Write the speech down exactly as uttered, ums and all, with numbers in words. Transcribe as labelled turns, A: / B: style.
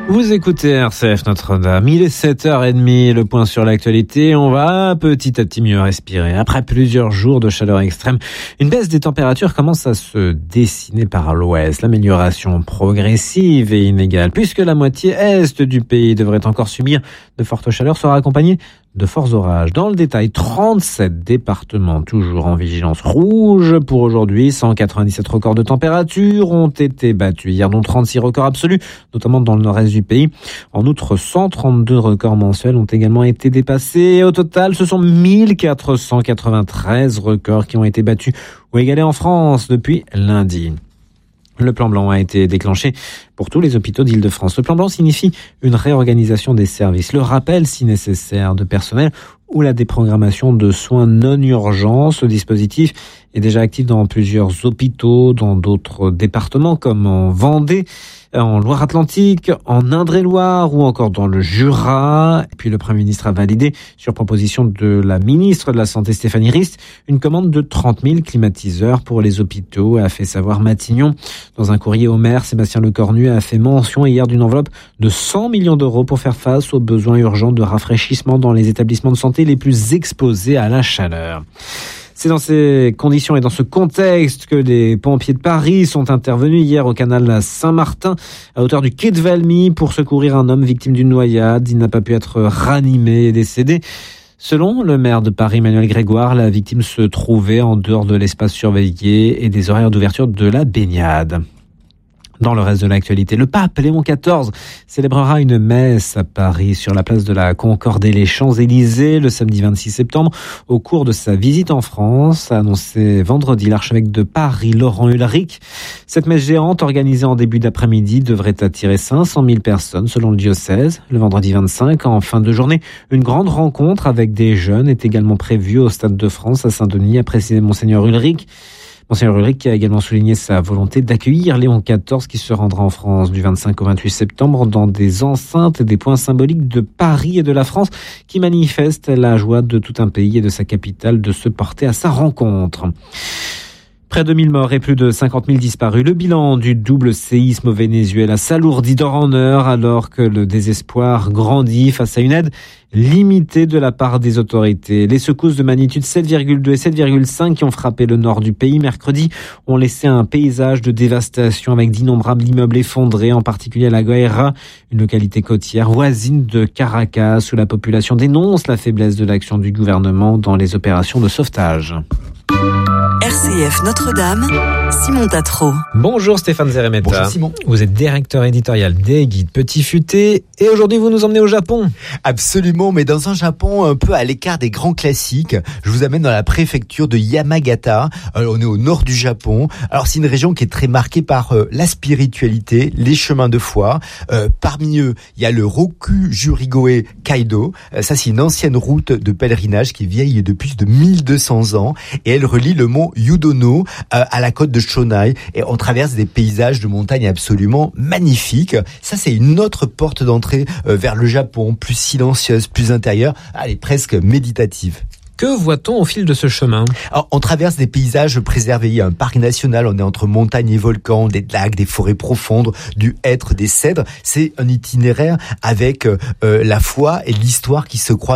A: Vous écoutez R C F Notre-Dame, il est sept heures trente, le point sur l'actualité. On va petit à petit mieux respirer. Après plusieurs jours de chaleur extrême, une baisse des températures commence à se dessiner par l'ouest. L'amélioration progressive et inégale, puisque la moitié est du pays devrait encore subir de fortes chaleurs, sera accompagnée de forts orages. Dans le détail, trente-sept départements toujours en vigilance rouge pour aujourd'hui. cent quatre-vingt-dix-sept records de température ont été battus hier, dont trente-six records absolus, notamment dans le nord-est du pays. En outre, cent trente-deux records mensuels ont également été dépassés. Au total, ce sont mille quatre cent quatre-vingt-treize records qui ont été battus ou égalés en France depuis lundi. Le plan blanc a été déclenché pour tous les hôpitaux d'Île-de-France. Le plan blanc signifie une réorganisation des services, le rappel, si nécessaire, de personnel ou la déprogrammation de soins non urgents. Ce dispositif est déjà actif dans plusieurs hôpitaux, dans d'autres départements comme en Vendée, en Loire-Atlantique, en Indre-et-Loire ou encore dans le Jura. Et puis le Premier ministre a validé, sur proposition de la ministre de la Santé Stéphanie Rist, une commande de trente mille climatiseurs pour les hôpitaux, a fait savoir Matignon. Dans un courrier au maire, Sébastien Lecornu a fait mention hier d'une enveloppe de cent millions d'euros pour faire face aux besoins urgents de rafraîchissement dans les établissements de santé les plus exposés à la chaleur. C'est dans ces conditions et dans ce contexte que les pompiers de Paris sont intervenus hier au canal Saint-Martin, à hauteur du quai de Valmy, pour secourir un homme victime d'une noyade. Il n'a pas pu être ranimé et décédé. Selon le maire de Paris, Emmanuel Grégoire, la victime se trouvait en dehors de l'espace surveillé et des horaires d'ouverture de la baignade. Dans le reste de l'actualité, le pape Léon quatorze célébrera une messe à Paris sur la place de la Concorde et les Champs-Élysées le samedi vingt-six septembre au cours de sa visite en France, a annoncé vendredi l'archevêque de Paris, Laurent Ulrich. Cette messe géante organisée en début d'après-midi devrait attirer cinq cent mille personnes selon le diocèse. Le vendredi vingt-cinq, en fin de journée, une grande rencontre avec des jeunes est également prévue au Stade de France à Saint-Denis, a précisé Monseigneur Ulrich. Monseigneur Ulrich qui a également souligné sa volonté d'accueillir Léon quatorze qui se rendra en France du vingt-cinq au vingt-huit septembre dans des enceintes et des points symboliques de Paris et de la France qui manifestent la joie de tout un pays et de sa capitale de se porter à sa rencontre. Près de mille morts et plus de cinquante mille disparus. Le bilan du double séisme au Venezuela s'alourdit d'heure en heure alors que le désespoir grandit face à une aide limitée de la part des autorités. Les secousses de magnitude sept virgule deux et sept virgule cinq qui ont frappé le nord du pays mercredi ont laissé un paysage de dévastation avec d'innombrables immeubles effondrés, en particulier à La Guaira, une localité côtière voisine de Caracas, où la population dénonce la faiblesse de l'action du gouvernement dans les opérations de sauvetage.
B: R C F Notre-Dame, Simon Tatro.
A: Bonjour Stéphane Zeremeta.
C: Bonjour Simon.
A: Vous êtes directeur éditorial des Guides Petit Futé et aujourd'hui vous nous emmenez au Japon.
C: Absolument, mais dans un Japon un peu à l'écart des grands classiques. Je vous amène dans la préfecture de Yamagata. Alors, on est au nord du Japon. Alors c'est une région qui est très marquée par euh, la spiritualité, les chemins de foi. Euh, parmi eux, il y a le Rokujurigoe Kaido. Euh, ça c'est une ancienne route de pèlerinage qui est vieille de plus de mille deux cents ans et elle relie le mont Yudono euh, à la côte de Shonai et on traverse des paysages de montagne absolument magnifiques. Ça c'est une autre porte d'entrée euh, vers le Japon, plus silencieuse, plus intérieure, elle est presque méditative.
A: Que voit-on au fil de ce chemin ?
C: Alors, on traverse des paysages préservés. Il y a un parc national, on est entre montagnes et volcans, des lacs, des forêts profondes, du hêtre, des cèdres. C'est un itinéraire avec euh, la foi et l'histoire qui se croisent.